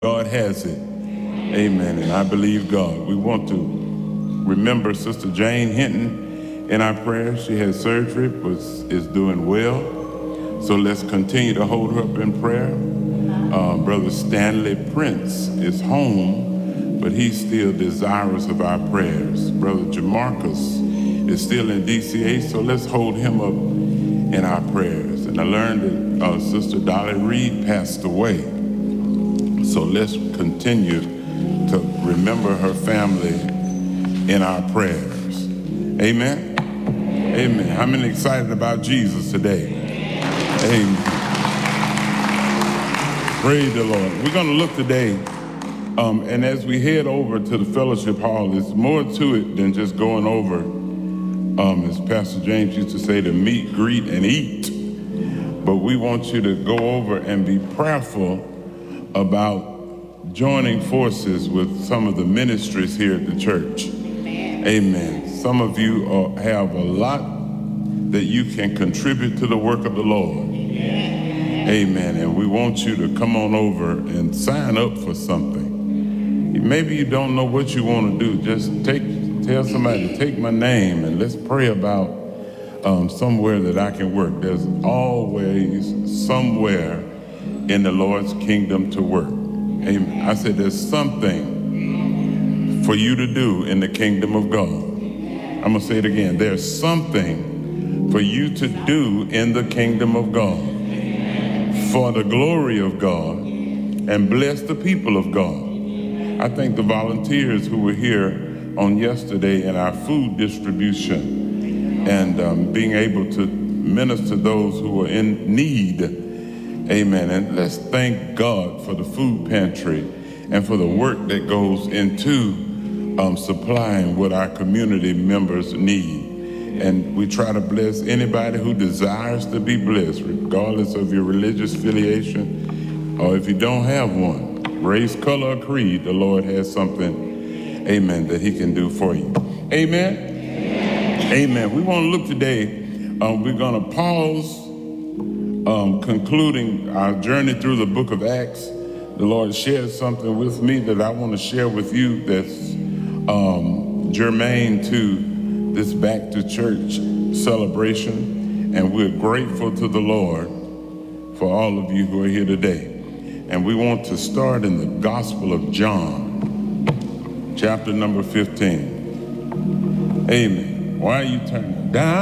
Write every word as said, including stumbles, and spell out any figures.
God has it. Amen. And I believe God. We want to remember Sister Jane Hinton in our prayers. She had surgery, but is doing well. So let's continue to hold her up in prayer. Uh, Brother Stanley Prince is home, but he's still desirous of our prayers. Brother Jamarcus is still in D C A, so let's hold him up in our prayers. And I learned that uh, Sister Dolly Reed passed away. So let's continue to remember her family in our prayers. Amen? Amen. How many excited about Jesus today? Amen. Praise the Lord. We're going to look today, um, and as we head over to the fellowship hall, there's more to it than just going over, um, as Pastor James used to say, to meet, greet, and eat. But we want you to go over and be prayerful about joining forces with some of the ministries here at the church. Amen. Amen. Some of you are, have a lot that you can contribute to the work of the Lord. Amen. Amen. And we want you to come on over and sign up for something. Maybe you don't know what you want to do. Just take, tell somebody to take my name and let's pray about um, somewhere that I can work. There's always somewhere in the Lord's kingdom to work. Amen. I said there's something for you to do in the kingdom of God. I'm going to say it again. There's something for you to do in the kingdom of God for the glory of God and bless the people of God. I thank the volunteers who were here on yesterday in our food distribution and um, being able to minister to those who are in need. Amen. And let's thank God for the food pantry and for the work that goes into um, supplying what our community members need. And we try to bless anybody who desires to be blessed, regardless of your religious affiliation or if you don't have one. Race, color, or creed, the Lord has something, amen, that he can do for you. Amen? Amen. Amen. We want to look today, um, we're going to pause Um, concluding our journey through the book of Acts. The Lord shared something with me that I want to share with you that's um, germane to this Back to Church celebration. And we're grateful to the Lord for all of you who are here today. And we want to start in the Gospel of John, chapter number fifteen. Amen. Why are you turning down?